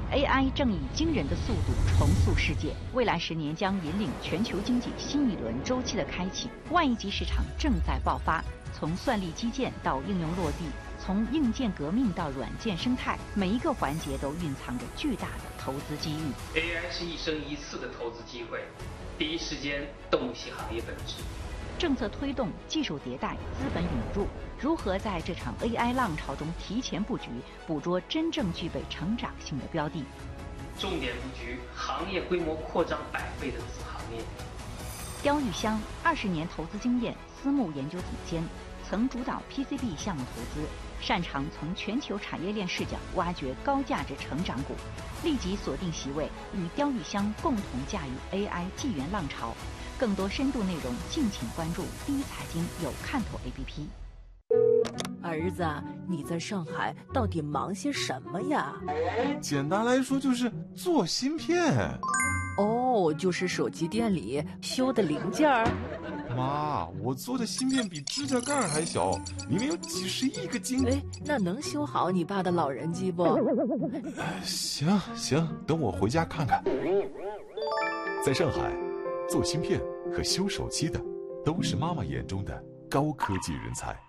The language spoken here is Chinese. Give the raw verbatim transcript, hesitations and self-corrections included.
A I 正以惊人的速度重塑世界，未来十年将引领全球经济新一轮周期的开启。万亿级市场正在爆发，从算力基建到应用落地，从硬件革命到软件生态，每一个环节都蕴藏着巨大的投资机遇。 A I 是一生一次的投资机会，第一时间洞悉行业本质。 政策推动、技术迭代、资本涌入，如何在这场 A I 浪潮中提前布局，捕捉真正具备成长性的标的？ 重点布局行业规模扩张百倍的子行业。 刁玉香二十年投资经验，私募研究总监，曾主导 P C B 项目投资，擅长从全球产业链视角挖掘高价值成长股，立即锁定席位，与刁玉香共同驾驭 A I 纪元浪潮。更多深度内容，敬请关注第一财经有看头 A P P。 儿子，你在上海到底忙些什么呀？ 简单来说就是做芯片。 哦，就是手机店里修的零件儿。 妈，我做的芯片比指甲盖还小，里面有几十亿个晶。 哎，那能修好你爸的老人机不？ 行行，等我回家看看。 在上海，做芯片和修手机的都是妈妈眼中的高科技人才。